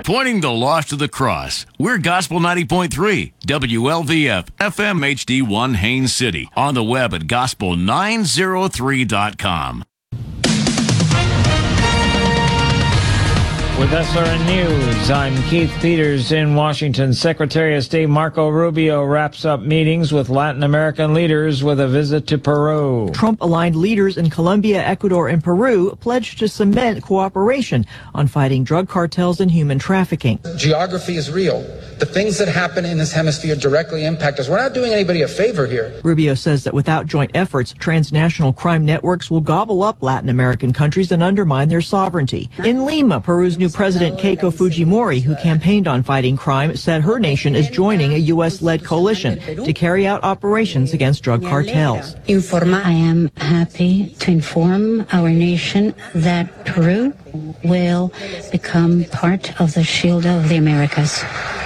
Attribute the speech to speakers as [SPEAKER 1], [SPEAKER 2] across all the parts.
[SPEAKER 1] pointing the lost to the cross. We're Gospel 90.3, WLVF, FM HD1 Haines City. On the web at gospel903.com.
[SPEAKER 2] With SRN News, I'm Keith Peters in Washington. Secretary of State Marco Rubio wraps up meetings with Latin American leaders with a visit to Peru.
[SPEAKER 3] Trump-aligned leaders in Colombia, Ecuador, and Peru pledged to cement cooperation on fighting drug cartels and human trafficking.
[SPEAKER 4] Geography is real. The things that happen in this hemisphere directly impact us. We're not doing anybody a favor here.
[SPEAKER 3] Rubio says that without joint efforts, transnational crime networks will gobble up Latin American countries and undermine their sovereignty. In Lima, Peru's new president Keiko Fujimori, who campaigned on fighting crime, said her nation is joining a U.S.-led coalition to carry out operations against drug cartels.
[SPEAKER 5] I am happy to inform our nation that Peru will become part of the Shield of the Americas.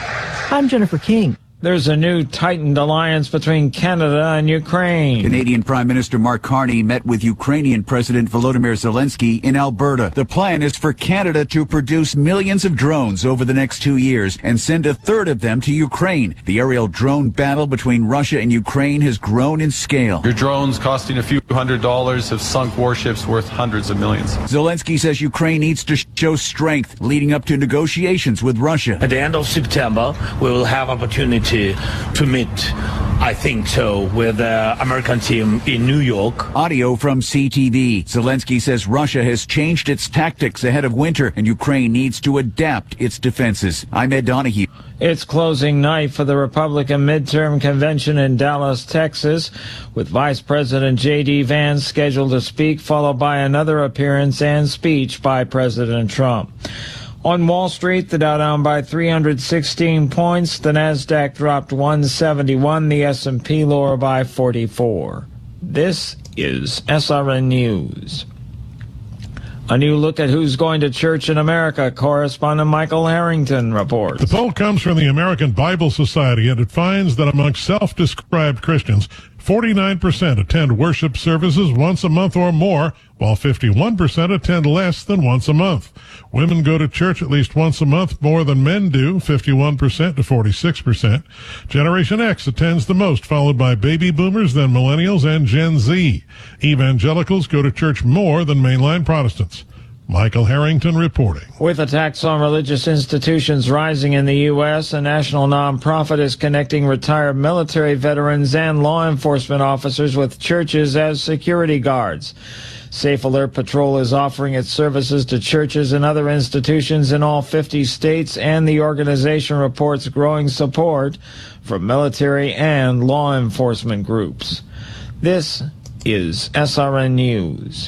[SPEAKER 3] I'm Jennifer King.
[SPEAKER 2] There's a new tightened alliance between Canada and Ukraine.
[SPEAKER 6] Canadian Prime Minister Mark Carney met with Ukrainian President Volodymyr Zelensky in Alberta. The plan is for Canada to produce millions of drones over the next 2 years and send a third of them to Ukraine. The aerial drone battle between Russia and Ukraine has grown in scale.
[SPEAKER 7] Your drones costing a few $100s have sunk warships worth hundreds of millions.
[SPEAKER 6] Zelensky says Ukraine needs to show strength leading up to negotiations with Russia.
[SPEAKER 8] At the end of September, we will have opportunity to meet, I think so, with the American team in New York.
[SPEAKER 6] Audio from CTV. Zelensky says Russia has changed its tactics ahead of winter and Ukraine needs to adapt its defenses. I'm Ed Donahue.
[SPEAKER 2] It's closing night for the Republican midterm convention in Dallas, Texas, with Vice President J.D. Vance scheduled to speak, followed by another appearance and speech by President Trump. On Wall Street, the Dow down by 316 points, the Nasdaq dropped 171, the S&P lower by 44. This is SRN News. A new look at who's going to church in America, correspondent Michael Harrington reports.
[SPEAKER 9] The poll comes from the American Bible Society, and it finds that among self-described Christians, 49% attend worship services once a month or more, while 51% attend less than once a month. Women go to church at least once a month more than men do, 51% to 46%. Generation X attends the most, followed by baby boomers, then millennials, and Gen Z. Evangelicals go to church more than mainline Protestants. Michael Harrington reporting.
[SPEAKER 2] With attacks on religious institutions rising in the U.S., a national nonprofit is connecting retired military veterans and law enforcement officers with churches as security guards. Safe Alert Patrol is offering its services to churches and other institutions in all 50 states, and the organization reports growing support from military and law enforcement groups. This is SRN News.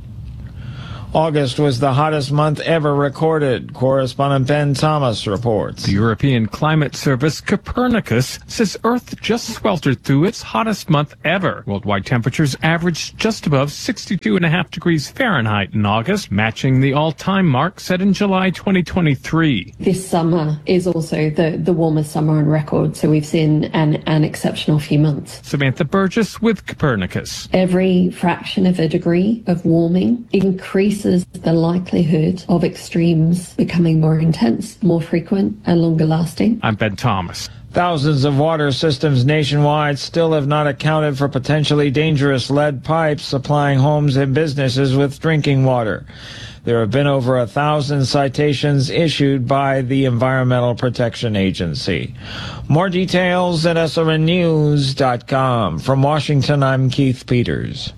[SPEAKER 2] August was the hottest month ever recorded. Correspondent Ben Thomas reports.
[SPEAKER 10] The European Climate Service, Copernicus, says Earth just sweltered through its hottest month ever. Worldwide temperatures averaged just above 62.5 degrees Fahrenheit in August, matching the all-time mark set in July 2023.
[SPEAKER 11] This summer is also the warmest summer on record, so we've seen an exceptional few months.
[SPEAKER 10] Samantha Burgess with Copernicus.
[SPEAKER 11] Every fraction of a degree of warming increases the likelihood of extremes becoming more intense, more frequent, and longer lasting.
[SPEAKER 10] I'm Ben Thomas.
[SPEAKER 2] Thousands of water systems nationwide still have not accounted for potentially dangerous lead pipes supplying homes and businesses with drinking water. There have been over 1,000 citations issued by the Environmental Protection Agency. More details at srnnews.com. From Washington, I'm Keith Peters.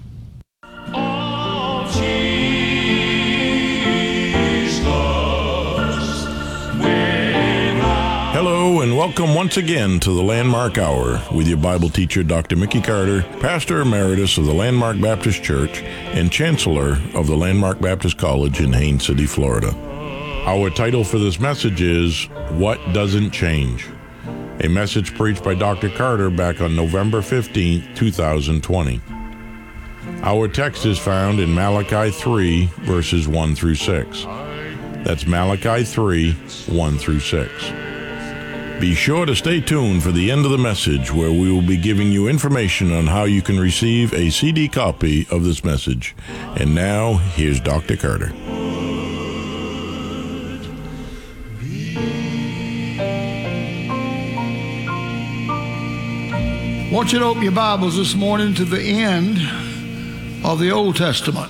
[SPEAKER 12] Hello and welcome once again to the Landmark Hour with your Bible teacher, Dr. Mickey Carter, Pastor Emeritus of the Landmark Baptist Church and Chancellor of the Landmark Baptist College in Haines City, Florida. Our title for this message is, What Doesn't Change? A message preached by Dr. Carter back on November 15, 2020. Our text is found in Malachi 3, verses 1 through 6. That's Malachi 3, 1 through 6. Be sure to stay tuned for the end of the message, where we will be giving you information on how you can receive a CD copy of this message. And now, here's Dr. Carter.
[SPEAKER 13] I want you to open your Bibles this morning to the end of the Old Testament.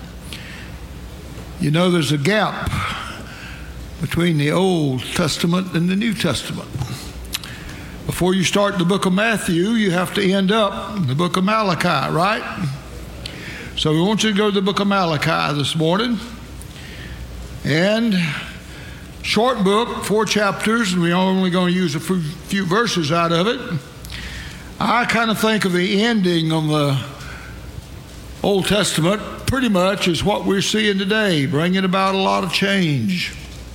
[SPEAKER 13] You know there's a gap between the Old Testament and the New Testament. Before you start the book of Matthew, you have to end up in the book of Malachi, right? So we want you to go to the book of Malachi this morning. And short book, 4 chapters, and we're only going to use a few verses out of it. I kind of think of the ending of the Old Testament pretty much as what we're seeing today, bringing about a lot of change.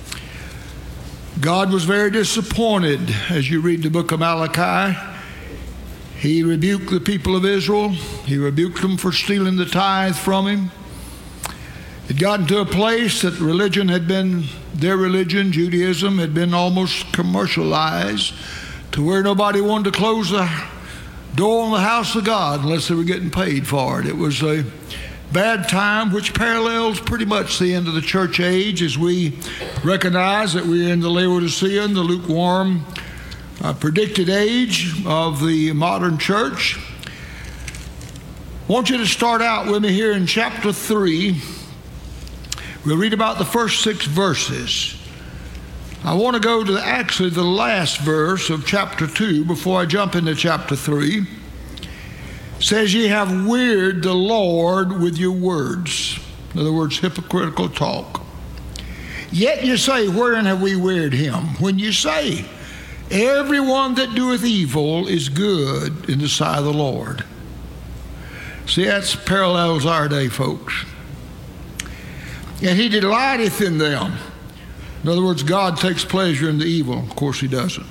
[SPEAKER 13] God was very disappointed as you read the book of Malachi. He rebuked the people of Israel. He rebuked them for stealing the tithe from him. It got into a place that religion had been, their religion, Judaism, had been almost commercialized to where nobody wanted to close the door on the house of God unless they were getting paid for it. It was a bad time, which parallels pretty much the end of the church age, as we recognize that we're in the Laodicean, the lukewarm, predicted age of the modern church. I want you to start out with me here in chapter 3. We'll read about the first 6 verses. I want to go to actually the last verse of chapter 2 before I jump into chapter 3. It says, ye have wearied the Lord with your words. In other words, hypocritical talk. Yet you say, wherein have we wearied him? When you say, everyone that doeth evil is good in the sight of the Lord. See, that parallels our day, folks. And he delighteth in them. In other words, God takes pleasure in the evil. Of course he doesn't.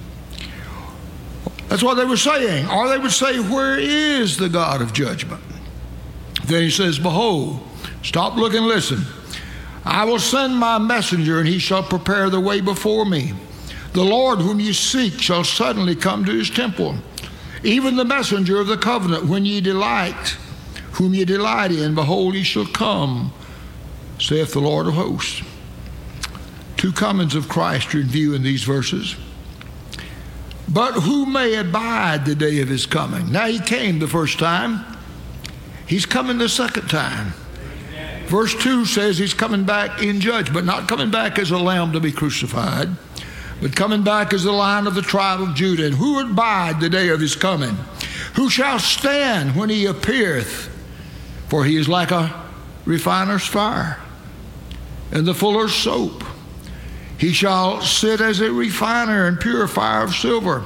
[SPEAKER 13] That's what they were saying. Or they would say, where is the God of judgment? Then he says, behold, stop, look, and listen. I will send my messenger, and he shall prepare the way before me. The Lord whom ye seek shall suddenly come to his temple. Even the messenger of the covenant, when ye delight, whom ye delight in, behold, he shall come, saith the Lord of hosts. 2 comings of Christ are in view in these verses. But who may abide the day of his coming? Now he came the first time. He's coming the second time. Verse 2 says he's coming back in judgment, not coming back as a lamb to be crucified, but coming back as the Lion of the tribe of Judah. And who would abide the day of his coming? Who shall stand when he appeareth? For he is like a refiner's fire and the fuller's soap. He shall sit as a refiner and purifier of silver.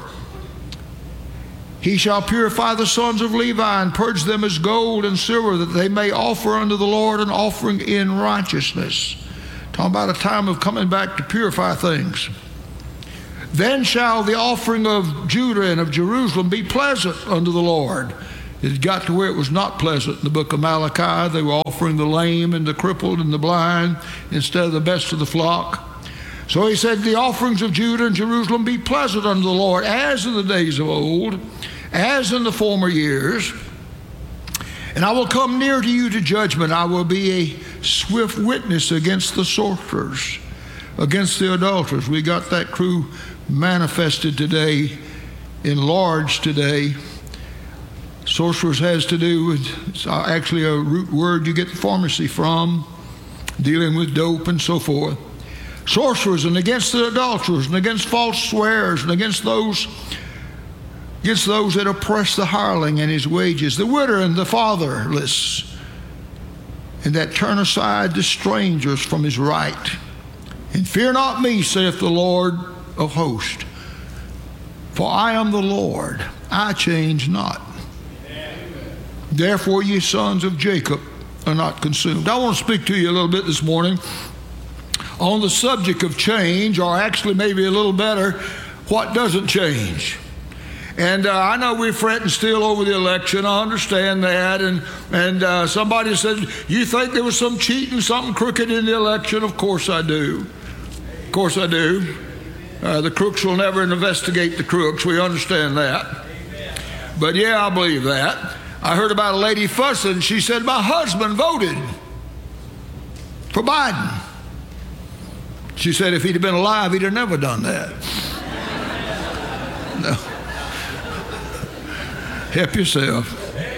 [SPEAKER 13] He shall purify the sons of Levi and purge them as gold and silver, that they may offer unto the Lord an offering in righteousness. Talking about a time of coming back to purify things. Then shall the offering of Judah and of Jerusalem be pleasant unto the Lord. It got to where it was not pleasant in the book of Malachi. They were offering the lame and the crippled and the blind instead of the best of the flock. So he said, the offerings of Judah and Jerusalem be pleasant unto the Lord, as in the days of old, as in the former years. And I will come near to you to judgment. I will be a swift witness against the sorcerers, against the adulterers. We got that crew manifested today, enlarged today. Sorcerers has to do with, it's actually a root word you get the pharmacy from, dealing with dope and so forth. Sorcerers, and against the adulterers, and against false swearers, and against those that oppress the hireling and his wages, the widow and the fatherless, and that turn aside the strangers from his right. And fear not me, saith the Lord of hosts, for I am the Lord, I change not. Therefore ye sons of Jacob are not consumed. I want to speak to you a little bit this morning on the subject of change, or actually maybe a little better, what doesn't change. And I know we're fretting still over the election. I understand that. And somebody said, you think there was some cheating, something crooked in the election? Of course I do. Of course I do. The crooks will never investigate the crooks. We understand that. But yeah, I believe that. I heard about a lady fussing. She said, my husband voted for Biden. She said if he'd have been alive, he'd have never done that. No. Help yourself.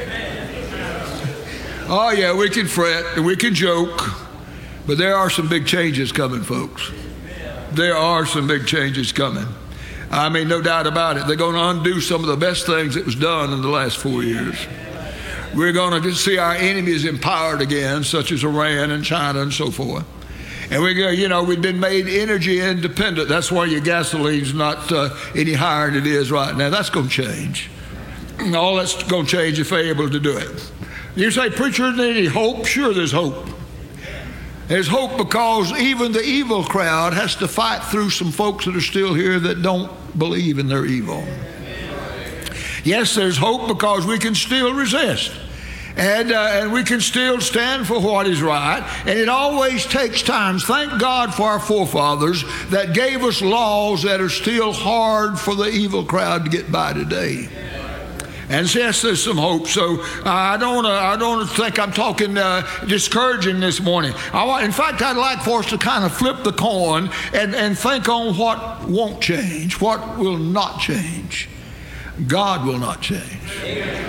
[SPEAKER 13] Oh, yeah, we can fret and we can joke, but there are some big changes coming, folks. There are some big changes coming. I mean, no doubt about it. They're going to undo some of the best things that was done in the last 4 years. We're going to see our enemies empowered again, such as Iran and China and so forth. And we've been made energy independent. That's why your gasoline's not any higher than it is right now. That's going to change. All that's going to change if they're able to do it. You say, preacher, is there any hope? Sure, there's hope. There's hope because even the evil crowd has to fight through some folks that are still here that don't believe in their evil. Yes, there's hope because we can still resist. And we can still stand for what is right. And it always takes time. Thank God for our forefathers that gave us laws that are still hard for the evil crowd to get by today. And yes, there's some hope. So I don't want to think I'm talking discouraging this morning. In fact, I'd like for us to kind of flip the coin and think on what won't change, what will not change. God will not change.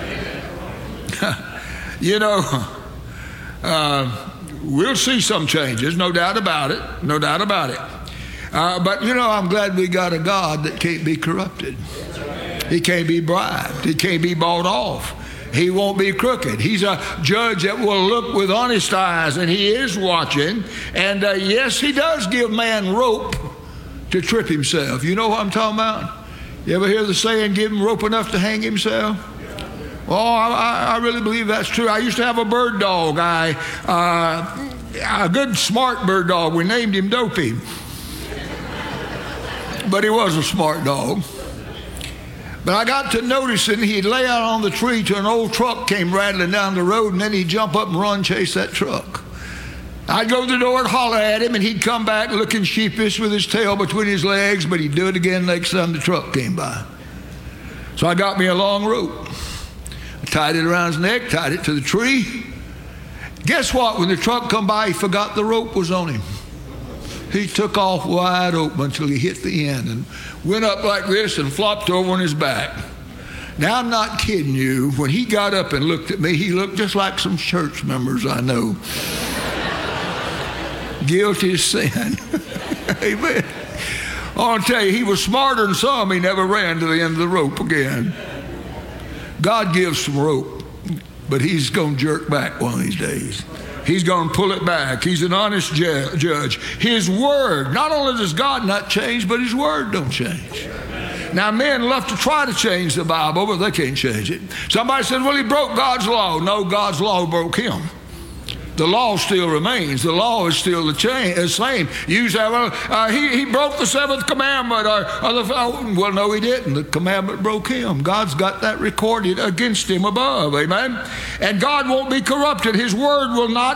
[SPEAKER 13] We'll see some changes, no doubt about it, no doubt about it. But I'm glad we got a God that can't be corrupted. He can't be bribed. He can't be bought off. He won't be crooked. He's a judge that will look with honest eyes, and he is watching. And yes, he does give man rope to trip himself. You know what I'm talking about? You ever hear the saying, give him rope enough to hang himself? Oh, I really believe that's true. I used to have a bird dog, a good smart bird dog. We named him Dopey. But he was a smart dog. But I got to noticing he'd lay out on the tree till an old truck came rattling down the road, and then he'd jump up and run chase that truck. I'd go to the door and holler at him, and he'd come back looking sheepish with his tail between his legs, but he'd do it again next time the truck came by. So I got me a long rope. I tied it around his neck, tied it to the tree. Guess what? When the truck come by, he forgot the rope was on him. He took off wide open until he hit the end and went up like this and flopped over on his back. Now, I'm not kidding you. When he got up and looked at me, he looked just like some church members I know. Guilty as sin. Amen. I want to tell you, he was smarter than some. He never ran to the end of the rope again. God gives some rope, but he's going to jerk back one of these days. He's going to pull it back. He's an honest judge. His word, not only does God not change, but his word don't change. Now, men love to try to change the Bible, but they can't change it. Somebody says, well, he broke God's law. No, God's law broke him. The law still remains. The law is still the same. You say, well, he broke the seventh commandment. Well, no, he didn't. The commandment broke him. God's got that recorded against him above. Amen? And God won't be corrupted. His word will not